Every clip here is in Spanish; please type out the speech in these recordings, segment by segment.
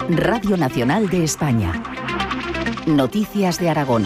Radio Nacional de España. Noticias de Aragón.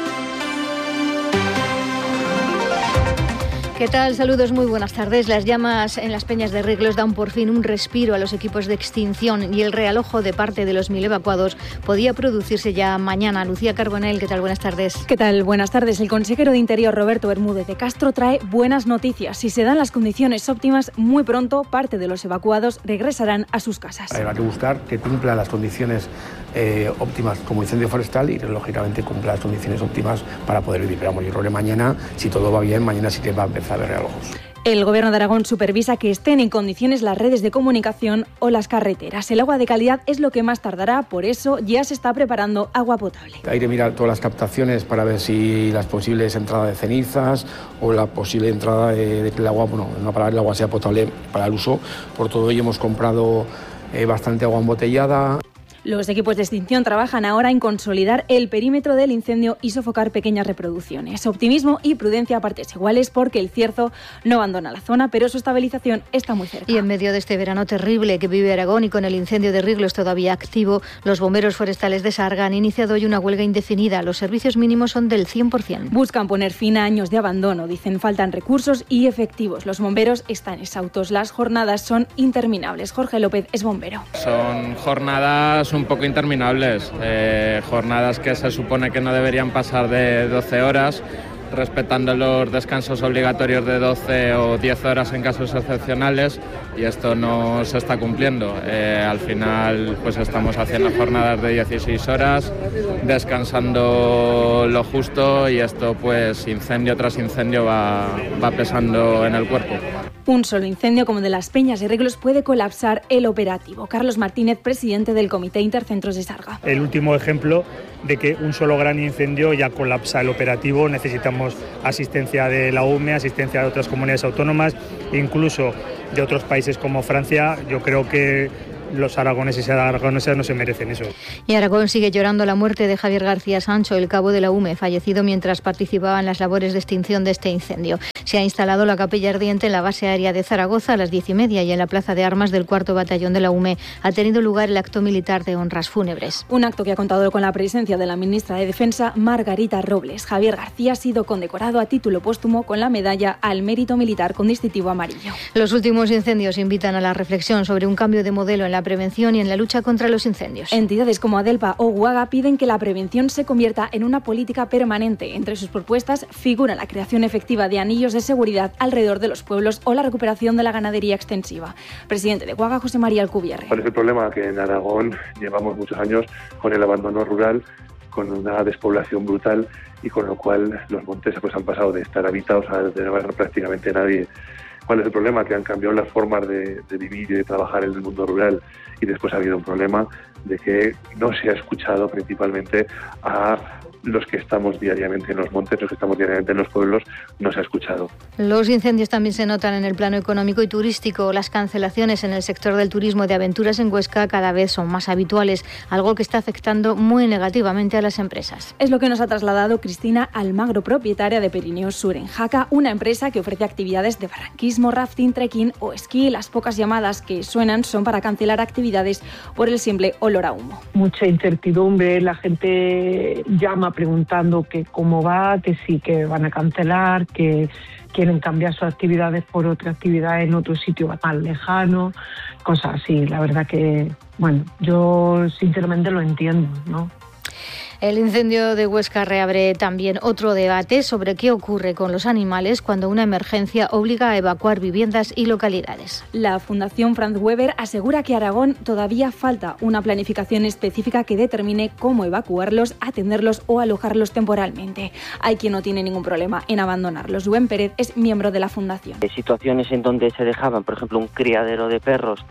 ¿Qué tal? Saludos, muy buenas tardes. Las llamas en las Peñas de Riglos dan por fin un respiro a los equipos de extinción y el realojo de parte de los 1.000 evacuados podía producirse ya mañana. Lucía Carbonell, ¿qué tal? Buenas tardes. ¿Qué tal? Buenas tardes. El consejero de Interior, Roberto Bermúdez de Castro, trae buenas noticias. Si se dan las condiciones óptimas, muy pronto parte de los evacuados regresarán a sus casas. Hay que buscar que cumpla las condiciones óptimas como incendio forestal y, lógicamente, cumpla las condiciones óptimas para poder vivir. Pero vamos, yo creo que mañana, si todo va bien, mañana sí que va a empezar a haber realojos. El Gobierno de Aragón supervisa que estén en condiciones las redes de comunicación o las carreteras. El agua de calidad es lo que más tardará, por eso ya se está preparando agua potable. Hay que mirar todas las captaciones para ver si las posibles entradas de cenizas o la posible entrada de que el agua, no para que el agua sea potable para el uso. Por todo ello hemos comprado bastante agua embotellada. Los equipos de extinción trabajan ahora en consolidar el perímetro del incendio y sofocar pequeñas reproducciones. Optimismo y prudencia a partes iguales porque el cierzo no abandona la zona, pero su estabilización está muy cerca. Y en medio de este verano terrible que vive Aragón y con el incendio de Riglos todavía activo, los bomberos forestales de Sarga han iniciado hoy una huelga indefinida. Los servicios mínimos son del 100%. Buscan poner fin a años de abandono. Dicen faltan recursos y efectivos. Los bomberos están exhaustos. Las jornadas son interminables. Jorge López es bombero. Son jornadas un poco interminables, jornadas que se supone que no deberían pasar de 12 horas, respetando los descansos obligatorios de 12 o 10 horas en casos excepcionales, y esto no se está cumpliendo. Al final pues estamos haciendo jornadas de 16 horas, descansando lo justo, y esto pues incendio tras incendio va pesando en el cuerpo. Un solo incendio como de las Peñas de Riglos puede colapsar el operativo. Carlos Martínez, presidente del Comité Intercentros de Sarga. El último ejemplo de que un solo gran incendio ya colapsa el operativo. Necesitamos asistencia de la UME, asistencia de otras comunidades autónomas, incluso de otros países como Francia. Yo creo que los aragoneses y aragonesas no se merecen eso. Y Aragón sigue llorando la muerte de Javier García Sancho, el cabo de la UME, fallecido mientras participaba en las labores de extinción de este incendio. Se ha instalado la capilla ardiente en la base aérea de Zaragoza a las 10:30 y en la plaza de armas del 4º Batallón de la UME ha tenido lugar el acto militar de honras fúnebres. Un acto que ha contado con la presencia de la ministra de Defensa, Margarita Robles. Javier García ha sido condecorado a título póstumo con la medalla al mérito militar con distintivo amarillo. Los últimos incendios invitan a la reflexión sobre un cambio de modelo en la prevención y en la lucha contra los incendios. Entidades como Adelpa o Guaga piden que la prevención se convierta en una política permanente. Entre sus propuestas figura la creación efectiva de anillos de seguridad alrededor de los pueblos o la recuperación de la ganadería extensiva. Presidente de Guaga, José María Alcubierre. ¿Cuál es el problema? Que en Aragón llevamos muchos años con el abandono rural, con una despoblación brutal, y con lo cual los montes pues han pasado de estar habitados a de no haber prácticamente nadie. ¿Cuál es el problema? Que han cambiado las formas de vivir y de trabajar en el mundo rural, y después ha habido un problema de que no se ha escuchado principalmente a los que estamos diariamente en los montes, los que estamos diariamente en los pueblos, no se ha escuchado. Los incendios también se notan en el plano económico y turístico. Las cancelaciones en el sector del turismo de aventuras en Huesca cada vez son más habituales, algo que está afectando muy negativamente a las empresas. Es lo que nos ha trasladado Cristina Almagro, propietaria de Pirineos Sur en Jaca, una empresa que ofrece actividades de barranquismo, rafting, trekking o esquí. Las pocas llamadas que suenan son para cancelar actividades por el simple olor a humo. Mucha incertidumbre, la gente llama preguntando que cómo va, que sí, que van a cancelar, que quieren cambiar sus actividades por otra actividad en otro sitio más lejano, cosas así. La verdad que, bueno, yo sinceramente lo entiendo, ¿no? El incendio de Huesca reabre también otro debate sobre qué ocurre con los animales cuando una emergencia obliga a evacuar viviendas y localidades. La Fundación Franz Weber asegura que Aragón todavía falta una planificación específica que determine cómo evacuarlos, atenderlos o alojarlos temporalmente. Hay quien no tiene ningún problema en abandonarlos. Rubén Pérez es miembro de la Fundación. Hay situaciones en donde se dejaban, por ejemplo, un criadero de perros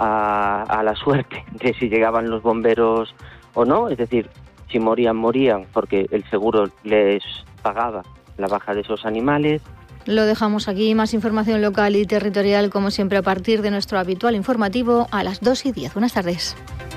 a la suerte de si llegaban los bomberos o no, es decir, si morían, porque el seguro les pagaba la baja de esos animales. Lo dejamos aquí. Más información local y territorial, como siempre, a partir de nuestro habitual informativo a las 2:10. Buenas tardes.